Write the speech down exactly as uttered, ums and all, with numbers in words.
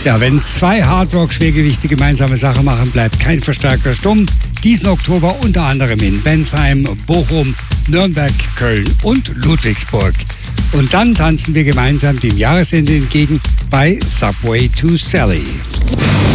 Ja, wenn zwei Hardrock-Schwergewichte gemeinsame Sache machen, bleibt kein Verstärker stumm. Diesen Oktober unter anderem in Bensheim, Bochum, Nürnberg, Köln und Ludwigsburg. Und dann tanzen wir gemeinsam dem Jahresende entgegen bei Subway to Sally.